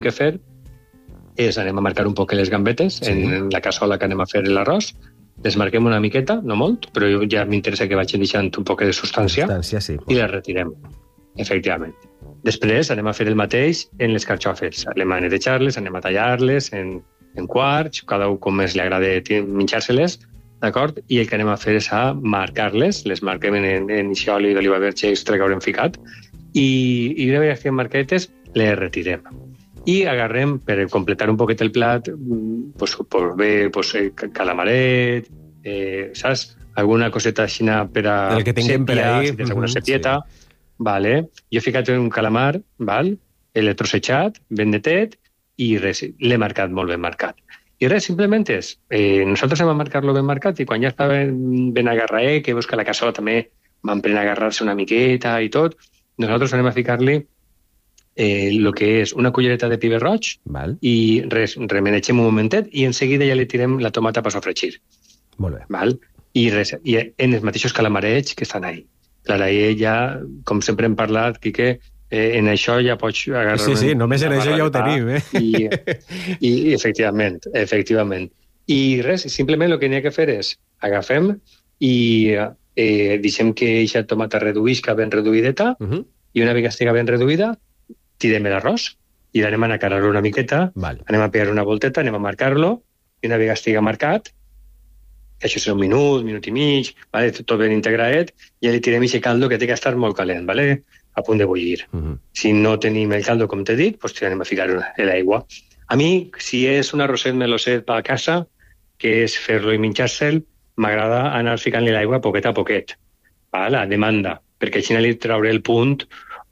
que fer és anem a marcar un poc les gambetes en la cassola que anem a fer l'arròs, les marquem una miqueta, no molt, però ja m'interessa que vagin deixant un poc de substància, i les retirem, efectivament. Després anem a fer el mateix en les carxofes, anem a netejar-les, anem a tallar-les en quarts, cada un com més li agrada minxar-se-les, d'acord? I el que anem a fer és a marcar-les, les marquem en oli d'oliva verge extra que haurem ficat, i una vegada que marquetes, les retirem. I agarrem, per completar un poquet el plat, calamaret, saps? Alguna coseta així per a el que tinguem per ahí. Si tens alguna sepieta. Vale. Jo he ficat un calamar, l'he trossejat, ben netet, i res, l'he marcat molt ben marcat. I res, simplement és, nosaltres hem a marcar-lo ben marcat, i quan ja està ben agarraet, que veus que la cassola també van prenent a agarrar-se una miqueta i tot, nosaltres anem a ficar-li el que és una cullereta de pibe roig, i res, remenegem un momentet i en seguida ja li tirem la tomata per sofregir. Molt bé. Val? I res, i en els mateixos calamarets que estan ahí. Clar, ahí ja, com sempre hem parlat, Quique, en això ja pots agarrar... Sí, només en això ja ho tenim, I efectivament. I res, simplement el que n'hi ha que fer és agafem i deixem que aquesta tomata reduïsca ben reduïdeta, i una vegada estigui ben reduïda, tirem l'arròs i l'anem a nacarar una miqueta, anem a pegar una volteta, anem a marcar-lo, i una vegada estigui marcat, això serà un minut i mig, tot ben integraet, i ja li tirem aquest caldo que té que estar molt calent, a punt de bullir. Si no tenim el caldo, com t'he dit, doncs anem a ficar l'aigua. A mi, si és un arrosset meloset a casa, que és fer-lo i minxar-se'l, m'agrada anar ficant-li l'aigua poquet a poquet, a demanda, perquè així li trauré el punt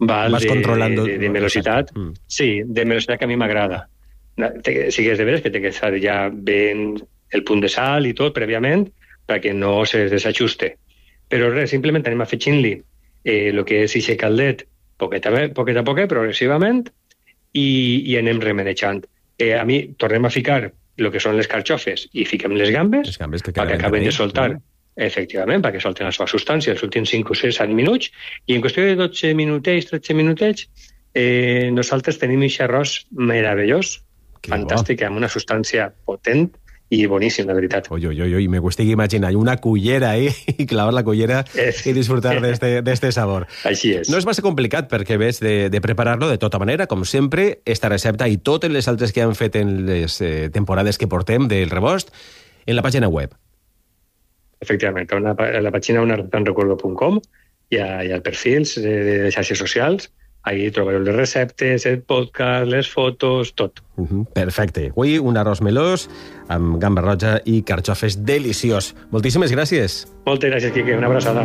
de velocitat. Sí, de velocitat que a mi m'agrada. Sí que és de veres que té que estar ja ben el punt de sal i tot prèviament perquè no se desajuste. Però res, simplement anem afegint-li el que és aquest caldet poquet a poquet, progressivament, i anem remenejant. A mi tornem a ficar el que són les carxofes i fiquem les gambes perquè acaben de soltar. Efectivament, perquè solten la seva substància els últims 5 o 6 7 minuts, i en qüestió de 12 minutets, 13 minutets, nosaltres tenim aquest arròs meravellós, fantàstic, amb una substància potent i boníssim, la veritat. Me ho estic imaginant, una cullera ahí, i clavar la cullera i disfrutar d'este sabor. Així és. No és massa complicat perquè ves de preparar-lo de tota manera, com sempre, esta recepta i totes les altres que han fet en les temporades que portem del rebost, en la pàgina web. Efectivament, a la pàgina unartesanrecuerdo.com i al perfils de xarxes socials, ahí trobareu les receptes, el podcast, les fotos, tot. Perfecte. Avui un arròs melós amb gamba roja i carxofes deliciós. Moltíssimes gràcies. Moltes gràcies, Quique. Una abraçada.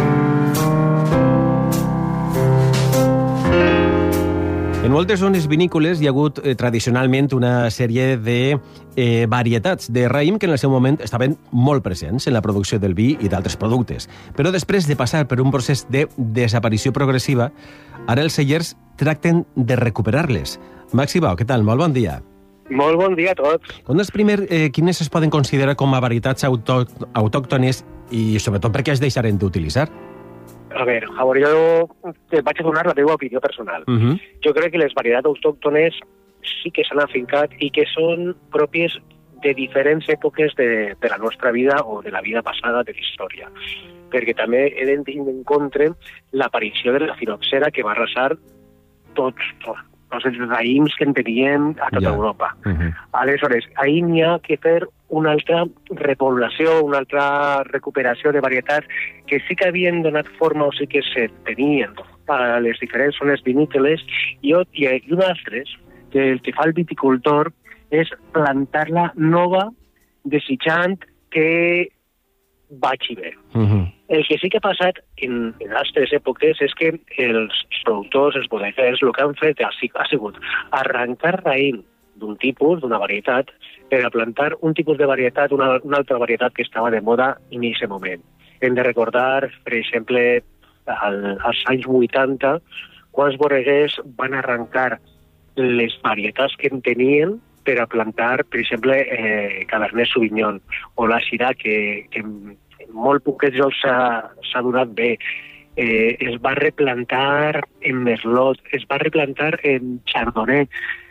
En moltes zones vinícoles hi ha hagut tradicionalment una sèrie de varietats de raïm que en el seu moment estaven molt presents en la producció del vi i d'altres productes. Però després de passar per un procés de desaparició progressiva, ara els cellers tracten de recuperar-les. Maxi Bau, què tal? Molt bon dia. Molt bon dia a tots. Quines es poden considerar com a varietats autòctones i sobretot per què es deixaren d'utilitzar? A veure, jo te vaig a donar la meva opinió personal. Jo crec que les varietats autòctones sí que s'han afincat i que són pròpies de diferents èpoques de la nostra vida o de la vida passada de la història. Perquè també he de tenir en compte l'aparició de la fil·loxera que va arrasar tots els raïms que en teníem a tota Europa. Aleshores, ahir n'hi ha que fer una altra repoblació, una altra recuperació de varietats que sí que havien donat forma o sí que se tenien a les diferents zones vinícoles, i un altre, que el que fa el viticultor és plantar-la nova, desitjant que vagi bé. El que sí que ha passat en altres èpoques és que els productors, els bodeguers, el que han fet ha sigut arrencar raïm d'un tipus, d'una varietat, per a plantar un tipus de varietat, una altra varietat que estava de moda en aquest moment. Hem de recordar, per exemple, als anys 80, quants bodeguers van arrencar les varietats que en tenien per a plantar, per exemple, Cabernet Sauvignon o la Syrah, que en molt poquets llocs s'ha donat bé. Es va replantar en Merlot, es va replantar en Chardonnay.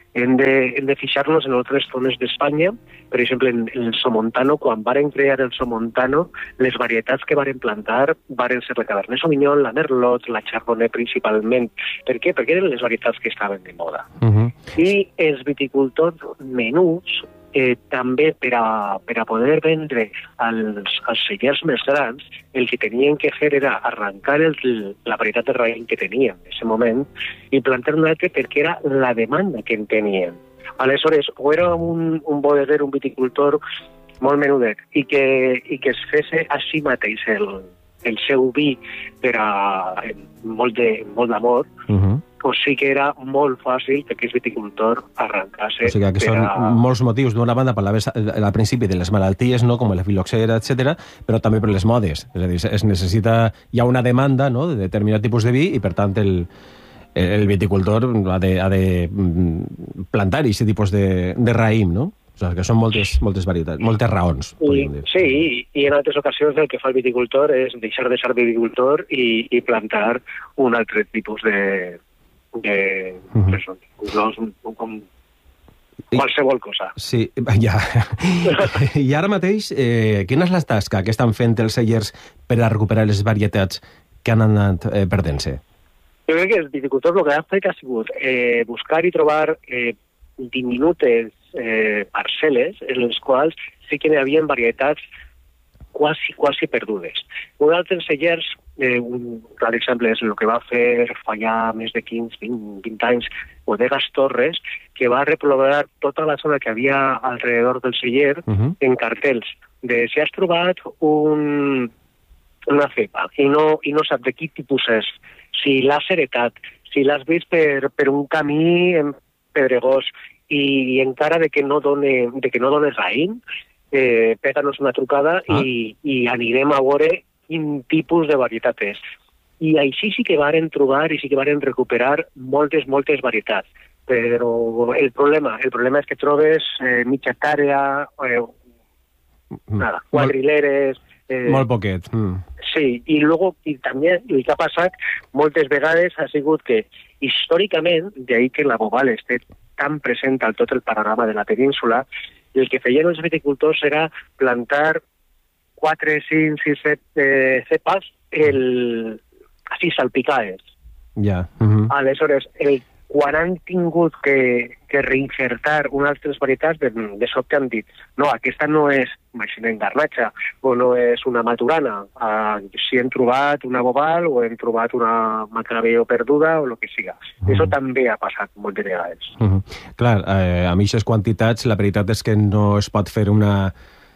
hem de fixar-nos en altres zones d'Espanya. Per exemple, en el Somontano, quan varen crear el Somontano, les varietats que varen plantar varen ser la Cabernet Sauvignon, la Merlot, la Chardonnay principalment. Per què? Perquè eren les varietats que estaven de moda. I els viticultors menuts, també per a poder vendre als cellers més grans, el que tenien que fer era arrencar la varietat de raïm que tenien en aquest moment i plantar un altre perquè era la demanda que en tenien. Aleshores, o era un bodeguer, un viticultor molt menudet i que es fes a si mateix el seu vi per a molt d'amor, o sí que era molt fàcil que aquest viticultor arrencase. O sigui que són molts motius. D'una banda, parlaves al principi de les malalties, no?, com la filoxera, etc., però també per les modes. És a dir, es necessita... Hi ha una demanda, no?, de determinat tipus de vi i, per tant, el viticultor ha de plantar aquest tipus de raïm, no? O sigui, que són moltes varietats, moltes raons, podríem dir. Sí, i en altres ocasions el que fa el viticultor és deixar de ser viticultor i plantar un altre tipus de com qualsevol cosa. Sí, ja. I ara mateix, quina és la tasca que estan fent els cellers per a recuperar les varietats que han anat perdent-se? Jo crec que els viticultors el que han fet ha sigut buscar i trobar diminutes parcel·les en les quals sí que hi havia varietats quasi perdudes. Un altre cellers, un clar exemple és el que va fer fa ja més de 15-20 anys Bodegas Torres, que va repoblar tota la zona que havia alrededor del celler en cartells de si has trobat una cepa i no sap de quin tipus és, si l'has heretat, si l'has vist per un camí pedregós i encara de que no done raïm, pega-nos una trucada i anirem a veure quin tipus de varietat és. I així sí que varen trobar i sí que varen recuperar moltes varietats. Però el problema és que trobes mitja hectàrea, quadrileres... molt poquet. Sí, i també el que ha passat moltes vegades ha sigut que històricament, d'ahir que la bobal esté tan present al tot el panorama de la península, el que feien els viticultors era plantar 4, 5, 6, 7 cepes així salpicades. Ja. Aleshores, quan han tingut que reinsertar unes altres varietats, de sobte han dit no, aquesta no és imaginem garnatxa o no és una maturana. Si hem trobat una bobal o hem trobat una macabeo perduda o el que siga. Això també ha passat moltes vegades. Clar, amb aquestes quantitats la veritat és que no es pot fer una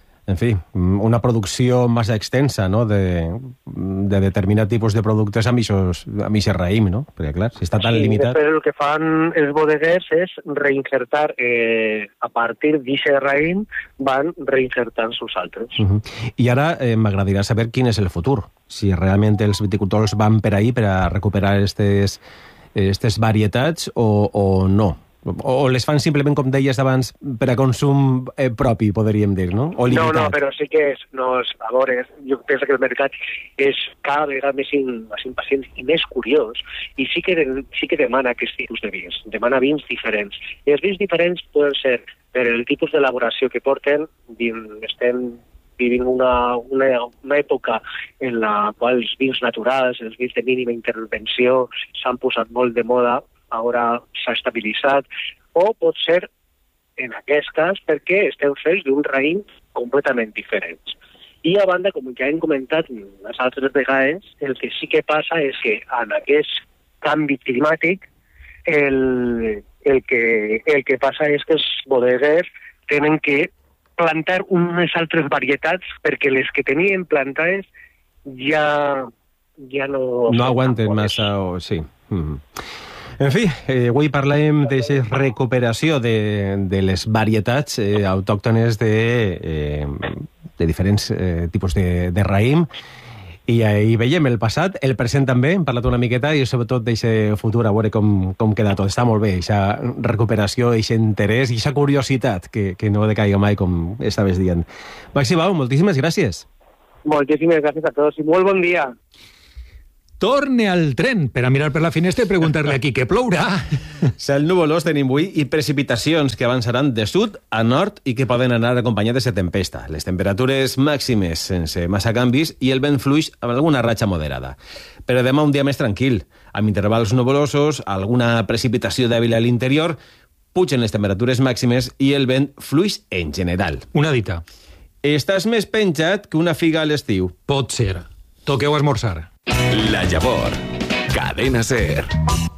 producció massa extensa, no?, de determinat tipus de productes amb aquest raïm, no? Perquè, clar, si està tan limitat... Després el que fan els bodeguers és reinsertar, a partir d'aquest raïm, van reinsertant els altres. I ara m'agradaria saber quin és el futur. Si realment els viticultors van per ahí per a recuperar aquestes varietats o no. O les fan simplement, com deies abans, per a consum propi, podríem dir, no? O limitat. No, però sí que és... A veure, jo penso que el mercat és cada vegada més impacient i més curiós, i sí que demana aquest tipus de vins. Demana vins diferents. I els vins diferents poden ser per el tipus d'elaboració que porten. Estem vivint una època en la qual els vins naturals, els vins de mínima intervenció, s'han posat molt de moda, ara s'ha estabilitzat, o pot ser, en aquest cas, perquè estem fets d'un raïm completament diferents. I a banda, com ja hem comentat les altres vegades, el que sí que passa és que en aquest canvi climàtic el que passa és que els bodeguers tenen que plantar unes altres varietats perquè les que tenien plantades ja no aguanten massa, o sí. En fi, avui parlem d'aquesta recuperació de les varietats autòctones de diferents tipus de raïm, i ahí veiem el passat, el present també, hem parlat una miqueta, i sobretot d'aquest futur, a veure com queda tot. Està molt bé, aquesta recuperació, aquest interès i aquesta curiositat que no decaiga mai, com estaves dient. Maxi Bau, moltíssimes gràcies. Moltíssimes gràcies a tots i molt bon dia. torne al tren per a mirar per la finestra i preguntar-li aquí què plourà. Cel nuvolós tenim avui i precipitacions que avançaran de sud a nord i que poden anar acompanyades de tempesta. Les temperatures màximes sense massa canvis i el vent fluix amb alguna ratxa moderada. Però demà un dia més tranquil, amb intervals nuvolosos, alguna precipitació dèbil a l'interior, pugen les temperatures màximes i el vent fluix en general. Una dita. Estàs més penjat que una figa a l'estiu. Pot ser. Toqueu esmorzar. La Llavor. Cadena SER.